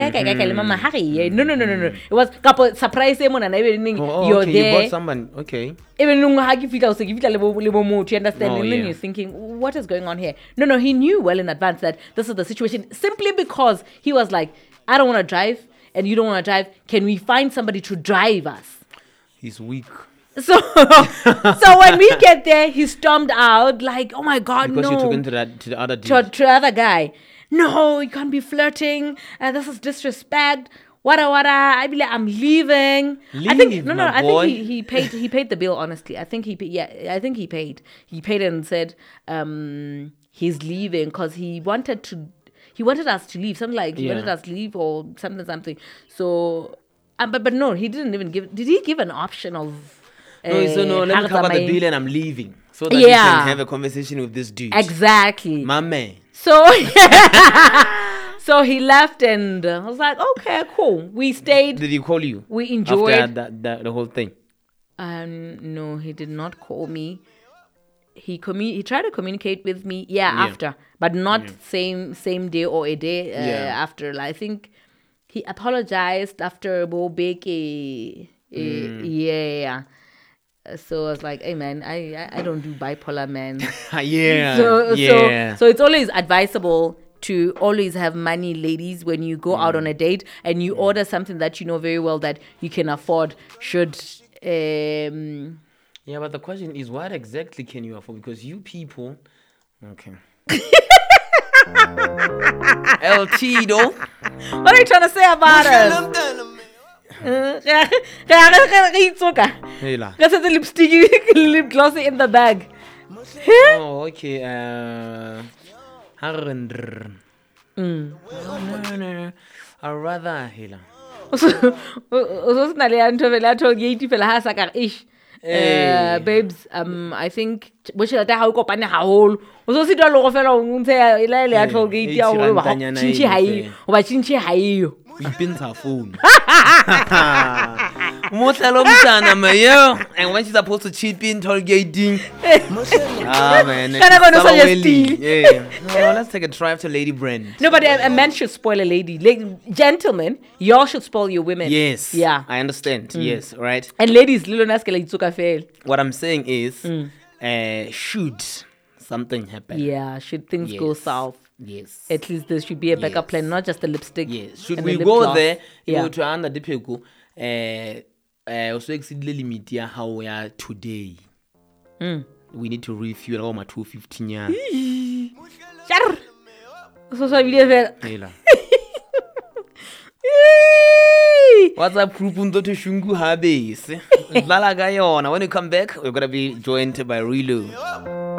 Mama, hurry. No. It was couple surprise him and you're okay, there. You bought someone. Okay. Even you understand? And then you're thinking, what is going on here? No, he knew well in advance that this is the situation simply because he was like, I don't want to drive and you don't want to drive. Can we find somebody to drive us? He's weak. So when we get there, he stormed out like, oh my God, because no. you took him to the other dude. To the other guy. No, you can't be flirting. This is disrespect. Wada. I be like, I'm leaving. I think he paid the bill. Honestly, I think he paid. He paid and said he's leaving because he wanted us to leave. Something like he wanted us to leave or something. So, but no, he didn't even give. Did he give an option of? No, let me cover the bill and I'm leaving so that you can have a conversation with this dude. Exactly, my man. So, so he left and I was like, okay, cool. We stayed. Did he call you? We enjoyed after the whole thing. No, he did not call me. He tried to communicate with me. After, but not same day or a day after. Like, I think he apologized after Bobeke. Yeah. So I was like, hey man, I don't do bipolar, man. So it's always advisable to always have money, ladies, when you go out on a date and you order something that you know very well that you can afford. But the question is, what exactly can you afford? Because you people, okay. LT though. What are you trying to say about us? That's the lipstick, lip gloss in the bag. Oh, okay. No. I'd rather hela. Babes, I think we should have how kopane haholo. O so sitwa lo go fela o ntse ila ile ya toll gate ya ho ba chinchi hai o ba chinchi hai yo. O ipintsha phone. Motlalo mtana mayo, and when she's supposed to chip in toll gating. Man. No, let's take a drive to Lady Brand. No, but a man should spoil a lady. Gentlemen, y'all should spoil your women. Yes. Yeah. I understand. Yes, right. And ladies, little naskele itsuka fail. What I'm saying is, should something happen? Yeah, should things go south? Yes. At least there should be a backup plan, not just the lipstick. Yes. Should we go there? Go to under the people. Also exceed the limit here how we are today. We need to refuel all my 215 years. What's up, Krupundo to Shungu Habes? When you come back, we're gonna be joined by Rilo.